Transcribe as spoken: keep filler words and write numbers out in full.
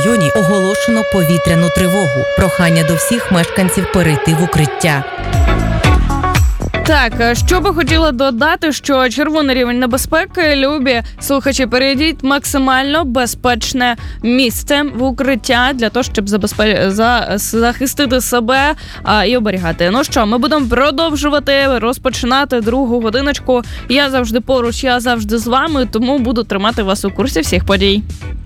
районі оголошено повітряну тривогу. Прохання до всіх мешканців перейти в укриття. Так, що би хотіла додати, що червоний рівень небезпеки, любі слухачі, перейдіть максимально безпечне місце в укриття для того, щоб забезпе... за... захистити себе а, і оберігати. Ну що, ми будемо продовжувати розпочинати другу годиночку. Я завжди поруч, я завжди з вами, тому буду тримати вас у курсі всіх подій.